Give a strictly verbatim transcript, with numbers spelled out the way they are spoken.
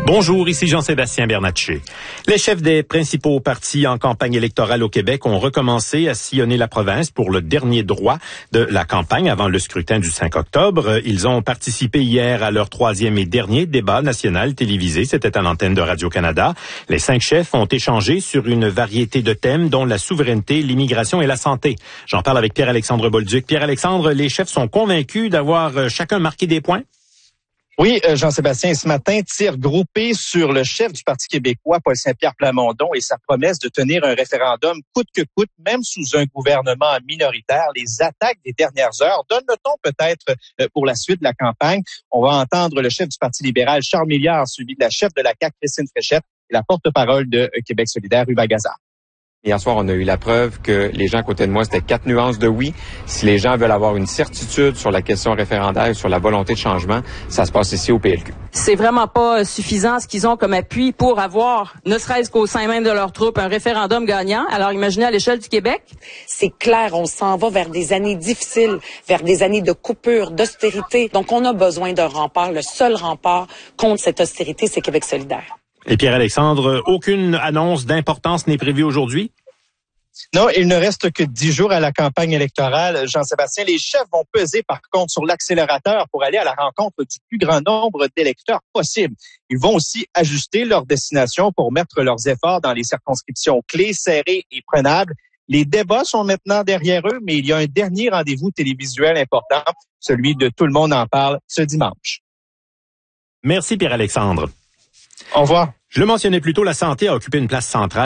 Bonjour, ici Jean-Sébastien Bernatchez. Les chefs des principaux partis en campagne électorale au Québec ont recommencé à sillonner la province pour le dernier droit de la campagne avant le scrutin du cinq octobre. Ils ont participé hier à leur troisième et dernier débat national télévisé. C'était à l'antenne de Radio-Canada. Les cinq chefs ont échangé sur une variété de thèmes dont la souveraineté, l'immigration et la santé. J'en parle avec Pierre-Alexandre Bolduc. Pierre-Alexandre, les chefs sont convaincus d'avoir chacun marqué des points? Oui, Jean-Sébastien, ce matin, tir groupé sur le chef du Parti québécois, Paul Saint-Pierre Plamondon, et sa promesse de tenir un référendum coûte que coûte, même sous un gouvernement minoritaire. Les attaques des dernières heures donnent le ton peut-être pour la suite de la campagne. On va entendre le chef du Parti libéral, Charles Milliard, suivi de la chef de la C A Q, Christine Fréchette, et la porte-parole de Québec solidaire, Hubert Gazard. Hier soir, on a eu la preuve que les gens à côté de moi, c'était quatre nuances de oui. Si les gens veulent avoir une certitude sur la question référendaire, sur la volonté de changement, ça se passe ici au P L Q. C'est vraiment pas suffisant ce qu'ils ont comme appui pour avoir, ne serait-ce qu'au sein même de leurs troupes, un référendum gagnant. Alors imaginez à l'échelle du Québec. C'est clair, on s'en va vers des années difficiles, vers des années de coupure, d'austérité. Donc on a besoin d'un rempart. Le seul rempart contre cette austérité, c'est Québec solidaire. Et Pierre-Alexandre, aucune annonce d'importance n'est prévue aujourd'hui? Non, il ne reste que dix jours à la campagne électorale. Jean-Sébastien, les chefs vont peser par contre sur l'accélérateur pour aller à la rencontre du plus grand nombre d'électeurs possible. Ils vont aussi ajuster leur destination pour mettre leurs efforts dans les circonscriptions clés, serrées et prenables. Les débats sont maintenant derrière eux, mais il y a un dernier rendez-vous télévisuel important, celui de Tout le monde en parle ce dimanche. Merci Pierre-Alexandre. Au revoir. Je le mentionnais plus tôt, la santé a occupé une place centrale